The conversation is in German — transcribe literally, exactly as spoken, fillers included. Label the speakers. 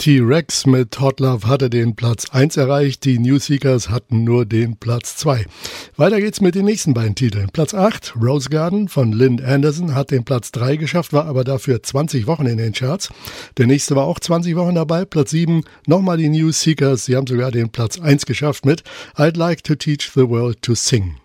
Speaker 1: T-Rex mit Hot Love hatte den Platz eins erreicht, die New Seekers hatten nur den Platz zwei. Weiter geht's mit den nächsten beiden Titeln. Platz acht, Rose Garden von Lynn Anderson, hat den Platz drei geschafft, war aber dafür zwanzig Wochen in den Charts. Der nächste war auch zwanzig Wochen dabei, Platz sieben, nochmal die New Seekers, sie haben sogar den Platz eins geschafft mit I'd Like to Teach the World to Sing.